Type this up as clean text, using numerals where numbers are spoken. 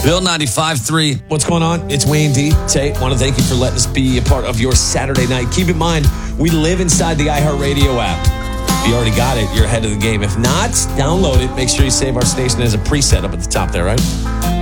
Bill 95.3. What's going on? It's Wayne D. Tate. Want to thank you for letting us be a part of your Saturday night. Keep in mind, we live inside the iHeartRadio app. If you already got it, you're ahead of the game. If not, download it. Make sure you save our station as a preset up at the top there, right?